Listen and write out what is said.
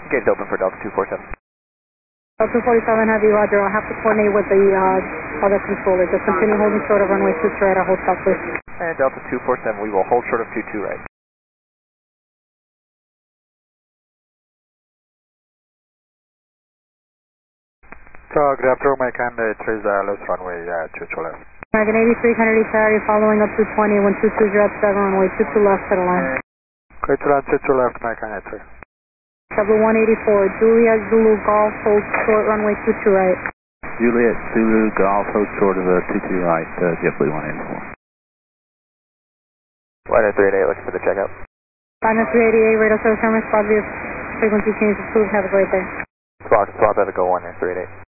Gate's open for Delta 247. Delta 247 Heavy, roger. I'll have to coordinate with the other controller. Just continue holding short of runway 22 right. I'll hold stop, please. And Delta 247, we will hold short of 22 right. Good afternoon, Mike, and it is left runway 22 left. American 83, Kennedy Charlie, following up 220, 122 at 7, runway 22 left to the line. Great to land 22 left, Mike, and 83. Double 184, Juliet Zulu Golf, hold short, runway 22 right. Juliet Zulu Golf, hold short of 22 right, JetBlue 184. Liner 388, looking for the checkout. Liner 388, radio service, squad view, frequency change approved, have a great day. Swap, have a go 1 and 388.